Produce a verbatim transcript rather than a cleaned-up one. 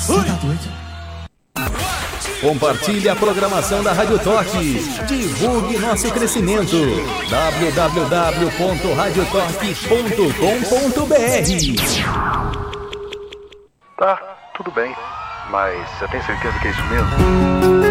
Você tá doido? Compartilhe a programação da Rádio Toque. Divulgue nosso crescimento. w w w ponto radio toque ponto com ponto b r. Tá, tudo bem. Mas você tem certeza que é isso mesmo?